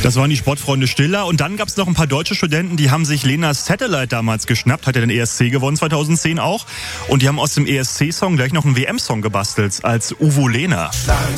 Das waren die Sportfreunde Stiller. Und dann gab es noch ein paar deutsche Studenten, die haben sich Lenas Satellite damals geschnappt, hat ja den ESC gewonnen 2010 auch. Und die haben aus dem ESC-Song gleich noch einen WM-Song gebastelt als Uvo Lena.